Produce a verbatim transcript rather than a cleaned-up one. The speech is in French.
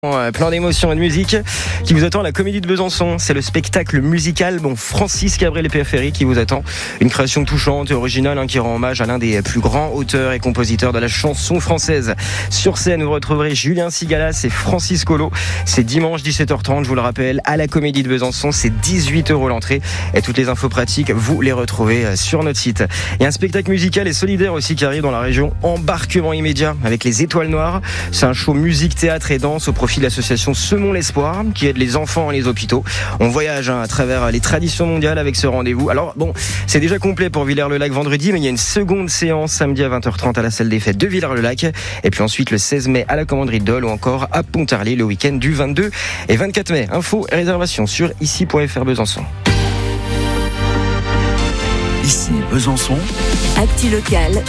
Plein d'émotions et de musique qui vous attend à la Comédie de Besançon. C'est le spectacle musical bon Francis Cabrel et Pierre Ferry qui vous attend. Une création touchante et originale hein, qui rend hommage à l'un des plus grands auteurs et compositeurs de la chanson française. Sur scène, vous retrouverez Julien Sigalas et Francis Colo. C'est dimanche dix-sept heures trente, je vous le rappelle, à la Comédie de Besançon. C'est dix-huit euros l'entrée. Et toutes les infos pratiques, vous les retrouvez sur notre site. Il y a un spectacle musical et solidaire aussi qui arrive dans la région. Embarquement immédiat avec les Étoiles Noires. C'est un show musique, théâtre et danse au profit de l'association Semons l'Espoir qui aide les enfants et les hôpitaux. On voyage hein, à travers les traditions mondiales avec ce rendez-vous. Alors bon, c'est déjà complet pour Villers-le-Lac vendredi, mais il y a une seconde séance samedi à vingt heures trente à la salle des fêtes de Villers-le-Lac. Et puis ensuite le seize mai à la Commanderie de Dole ou encore à Pontarlier le week-end du vingt-deux et vingt-quatre mai. Infos et réservations sur ici point f r Besançon. Ici Besançon. Actu locale